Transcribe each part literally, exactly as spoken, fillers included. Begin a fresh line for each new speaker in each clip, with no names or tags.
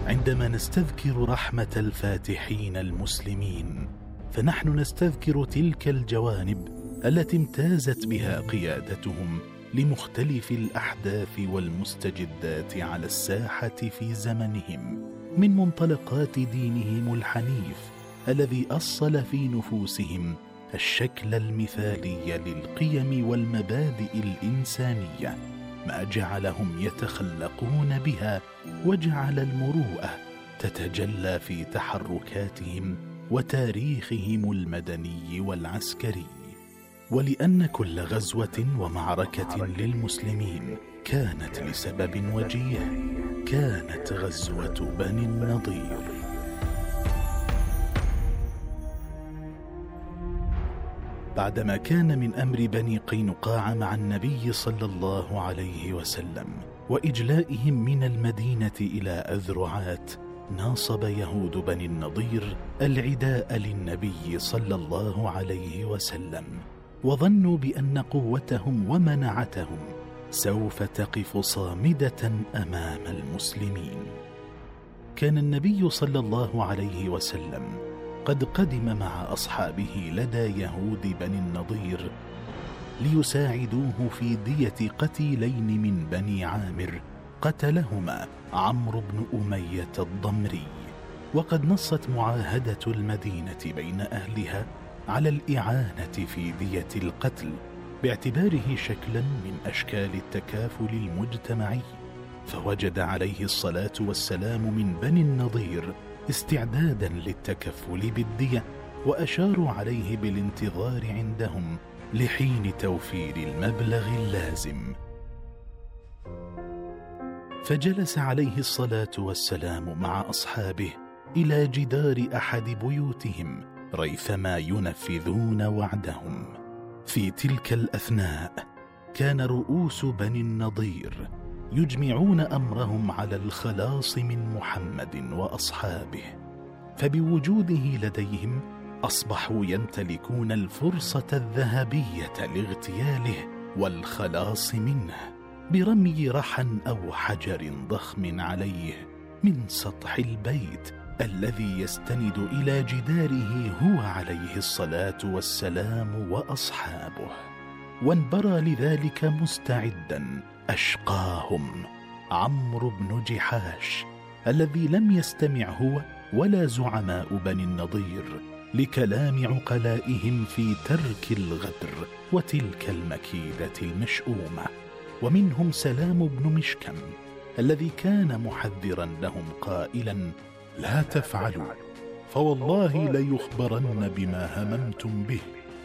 عندما نستذكر رحمة الفاتحين المسلمين، فنحن نستذكر تلك الجوانب التي امتازت بها قيادتهم لمختلف الأحداث والمستجدات على الساحة في زمنهم، من منطلقات دينهم الحنيف الذي أصل في نفوسهم الشكل المثالي للقيم والمبادئ الإنسانية، ما جعلهم يتخلقون بها وجعل المروءة تتجلى في تحركاتهم وتاريخهم المدني والعسكري. ولأن كل غزوة ومعركة للمسلمين كانت لسبب وجيه، كانت غزوة بني النضير. بعدما كان من أمر بني قينقاع مع النبي صلى الله عليه وسلم وإجلائهم من المدينة إلى أذرعات، ناصب يهود بني النضير العداء للنبي صلى الله عليه وسلم، وظنوا بأن قوتهم ومنعتهم سوف تقف صامدة أمام المسلمين. كان النبي صلى الله عليه وسلم قد قدم مع أصحابه لدى يهود بني النضير ليساعدوه في دية قتيلين من بني عامر قتلهما عمرو بن أمية الضمري. وقد نصت معاهدة المدينة بين أهلها على الإعانة في دية القتل باعتباره شكلا من أشكال التكافل المجتمعي، فوجد عليه الصلاة والسلام من بني النضير استعدادا للتكفل بالدية، وأشاروا عليه بالانتظار عندهم لحين توفير المبلغ اللازم. فجلس عليه الصلاة والسلام مع أصحابه إلى جدار أحد بيوتهم ريثما ينفذون وعدهم. في تلك الأثناء كان رؤوس بني النضير يجمعون أمرهم على الخلاص من محمد وأصحابه، فبوجوده لديهم أصبحوا يمتلكون الفرصة الذهبية لاغتياله والخلاص منه برمي رحى أو حجر ضخم عليه من سطح البيت الذي يستند إلى جداره هو عليه الصلاة والسلام وأصحابه. وانبرى لذلك مستعدا أشقاهم عمرو بن جحاش، الذي لم يستمع هو ولا زعماء بني النضير لكلام عقلائهم في ترك الغدر وتلك المكيدة المشؤومة. ومنهم سلام بن مشكم الذي كان محذرا لهم قائلا: لا تفعلوا، فوالله ليخبرن بما هممتم به،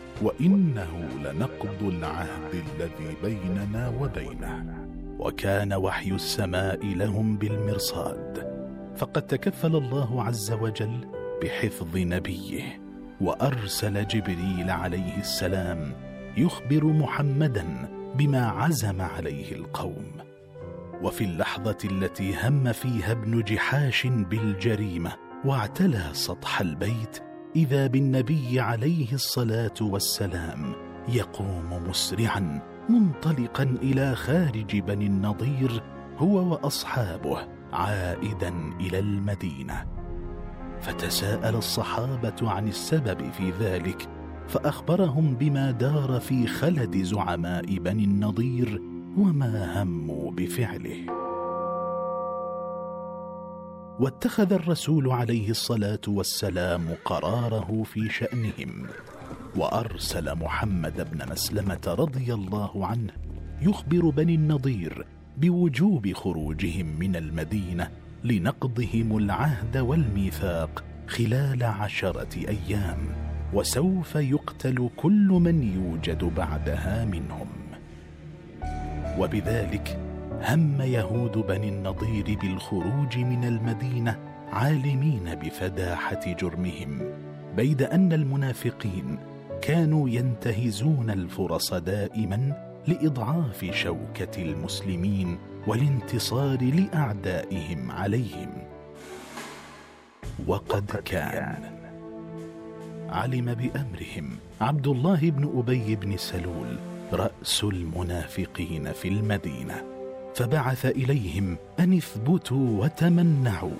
وإنه لنقض العهد الذي بيننا وبينه. وكان وحي السماء لهم بالمرصاد، فقد تكفل الله عز وجل بحفظ نبيه، وأرسل جبريل عليه السلام يخبر محمدا بما عزم عليه القوم. وفي اللحظة التي هم فيها ابن جحاش بالجريمة واعتلى سطح البيت، إذا بالنبي عليه الصلاة والسلام يقوم مسرعا منطلقا إلى خارج بني النضير هو وأصحابه عائدا إلى المدينة. فتساءل الصحابة عن السبب في ذلك، فأخبرهم بما دار في خلد زعماء بني النضير وما هموا بفعله. واتخذ الرسول عليه الصلاة والسلام قراره في شأنهم، وأرسل محمد بن مسلمة رضي الله عنه يخبر بني النضير بوجوب خروجهم من المدينة لنقضهم العهد والميثاق خلال عشرة أيام، وسوف يقتل كل من يوجد بعدها منهم. وبذلك هم يهود بني النضير بالخروج من المدينة عالمين بفداحة جرمهم، بيد أن المنافقين كانوا ينتهزون الفرص دائما لإضعاف شوكة المسلمين والانتصار لأعدائهم عليهم. وقد كان علم بأمرهم عبد الله بن أبي بن سلول رأس المنافقين في المدينة، فبعث إليهم أن اثبتوا وتمنعوا